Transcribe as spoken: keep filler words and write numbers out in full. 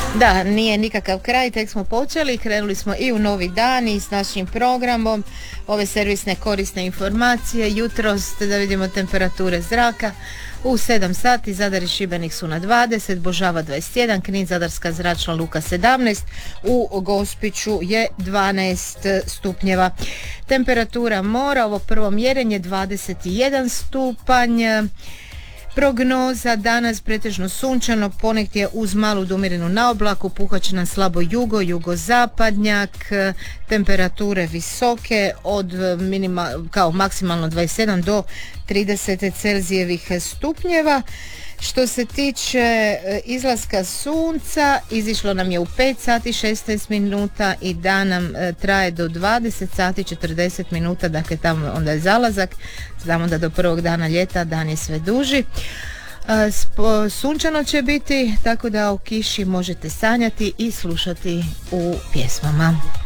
Da, nije nikakav kraj, tek smo počeli, krenuli smo i u novi dan i s našim programom, ove servisne korisne informacije, jutros da vidimo temperature zraka. U sedam sati Zadar i Šibenik su na dvadeset, Božava dvadeset jedan, Knin, Zadarska zračna luka sedamnaest, u Gospiću je dvanaest stupnjeva. Temperatura mora, ovo prvo mjerenje dvadeset jedan stupanj. Prognoza danas pretežno sunčano, ponegdje uz malu dumirinu na oblaku, puhat će nam slabo jugo, jugozapadnjak, temperature visoke od minima, kao maksimalno dvadeset sedam do trideset Celzijevih stupnjeva. Što se tiče izlaska sunca, izišlo nam je u pet sati šesnaest minuta i dan nam traje do dvadeset sati četrdeset minuta, dakle tamo onda je zalazak. Znamo da do prvog dana ljeta dan je sve duži. Sunčano će biti, tako da o kiši možete sanjati i slušati u pjesmama.